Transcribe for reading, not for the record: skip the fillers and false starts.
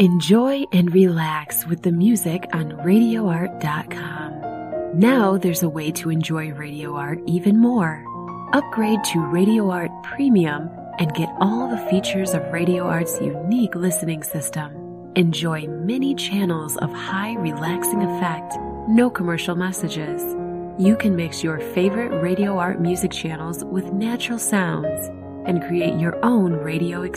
Enjoy and relax with the music on RadioArt.com. Now there's a way to enjoy Radio Art even more. Upgrade to Radio Art Premium and get all the features of Radio Art's unique listening system. Enjoy many channels of high relaxing effect, no commercial messages. You can mix your favorite Radio Art music channels with natural sounds and create your own radio experience.